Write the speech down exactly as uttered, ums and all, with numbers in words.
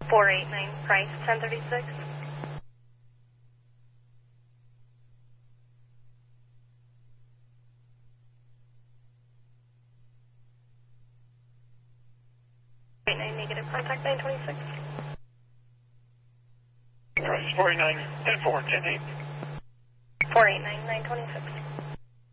four eight nine, price, ten thirty-six. four eight nine, negative, contact nine twenty-six. Price four eight nine, ten four, ten eight. four eight nine, nine twenty-six.